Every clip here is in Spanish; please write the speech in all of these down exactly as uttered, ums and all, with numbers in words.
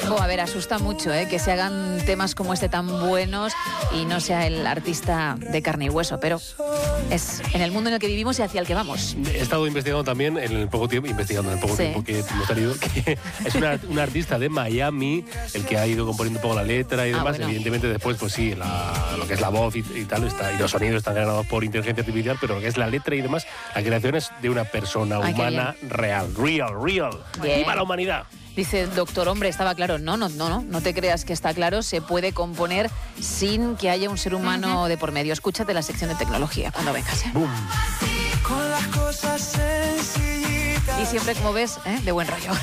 Oh, a ver, asusta mucho, ¿eh? Que se hagan temas como este tan buenos y no sea el artista de carne y hueso, pero es en el mundo en el que vivimos y hacia el que vamos. He estado investigando también en el poco tiempo, investigando en el poco Sí. tiempo que hemos tenido, que es una, un artista de Miami el que ha ido componiendo un poco la letra y Ah, demás. bueno. Evidentemente después, pues sí, la, lo que es la voz y, y tal, está, y los sonidos están generados por inteligencia artificial, pero lo que es la letra y demás, la creación es de una persona Ay, qué humana real, real, real. Bien. ¡Viva la humanidad! Dice el doctor, hombre, estaba claro. No, no, no, no, no te creas que está claro. Se puede componer sin que haya un ser humano uh-huh. de por medio. Escúchate la sección de tecnología cuando vengas. ¿eh? ¡Bum! Con las cosas sencillitas. Y siempre, como ves, ¿eh? de buen rollo.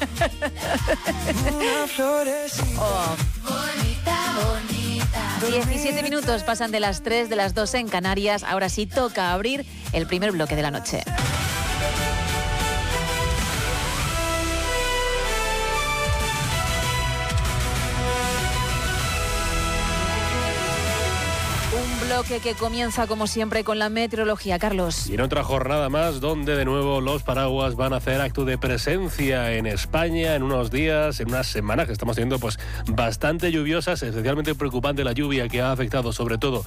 Una florecita. Oh. Bonita, bonita. diecisiete minutos pasan de las tres, de las dos en Canarias. Ahora sí toca abrir el primer bloque de la noche. Un bloque que comienza como siempre con la meteorología, Carlos. Y en otra jornada más donde de nuevo los paraguas van a hacer acto de presencia en España en unos días, en unas semanas que estamos teniendo pues bastante lluviosas, especialmente preocupante la lluvia que ha afectado sobre todo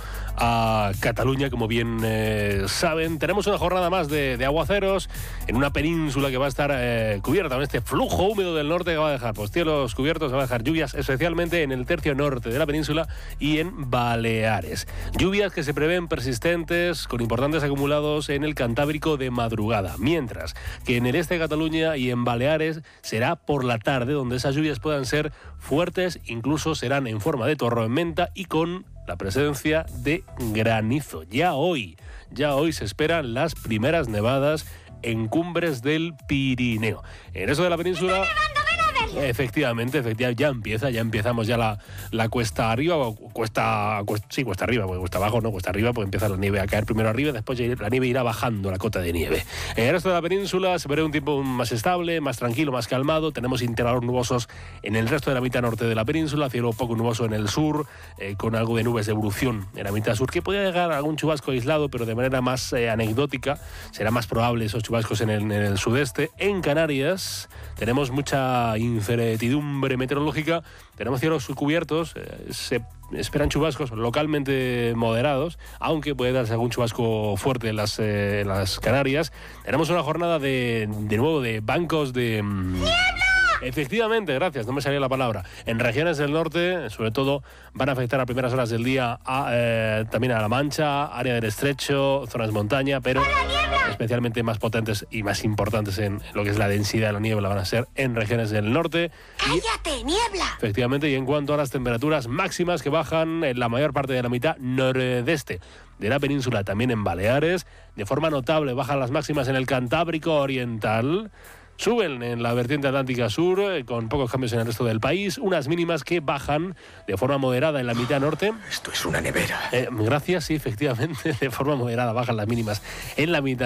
a Cataluña, como bien eh, saben. Tenemos una jornada más de, de aguaceros en una península que va a estar eh, cubierta con este flujo húmedo del norte que va a dejar pues cielos cubiertos, va a dejar lluvias especialmente en el tercio norte de la península y en Baleares. Lluvias que se prevén persistentes con importantes acumulados en el Cantábrico de madrugada, mientras que en el este de Cataluña y en Baleares será por la tarde donde esas lluvias puedan ser fuertes, incluso serán en forma de tormenta y con la presencia de granizo. Ya hoy, ya hoy se esperan las primeras nevadas en cumbres del Pirineo. En eso de la península... Efectivamente, efectivamente, ya empieza, ya empezamos ya la, la cuesta arriba, o cuesta, cuesta, sí, cuesta arriba, porque cuesta abajo, no, cuesta arriba, pues empieza la nieve a caer primero arriba, después la nieve irá bajando la cota de nieve. En el resto de la península se verá un tiempo más estable, más tranquilo, más calmado, tenemos intervalos nubosos en el resto de la mitad norte de la península, cielo poco nuboso en el sur, eh, con algo de nubes de evolución en la mitad sur, que puede llegar a algún chubasco aislado, pero de manera más eh, anecdótica, será más probable esos chubascos en el, en el sudeste. En Canarias tenemos mucha incertidumbre meteorológica, tenemos cielos cubiertos, eh, se esperan chubascos localmente moderados, aunque puede darse algún chubasco fuerte en las, eh, en las Canarias. Tenemos una jornada de, de nuevo de bancos de... ¡Niebla! Efectivamente, gracias, no me salía la palabra. En regiones del norte, sobre todo, van a afectar a primeras horas del día a, eh, también a La Mancha, área del Estrecho, zonas montaña, pero especialmente más potentes y más importantes en lo que es la densidad de la niebla van a ser en regiones del norte. ¡Cállate, niebla! Efectivamente, y en cuanto a las temperaturas máximas que bajan en la mayor parte de la mitad nordeste de la península, también en Baleares, de forma notable bajan las máximas en el Cantábrico Oriental. Suben en la vertiente atlántica sur, eh, con pocos cambios en el resto del país, unas mínimas que bajan de forma moderada en la mitad norte. Esto es una nevera. Eh, gracias, sí, efectivamente, de forma moderada bajan las mínimas en la mitad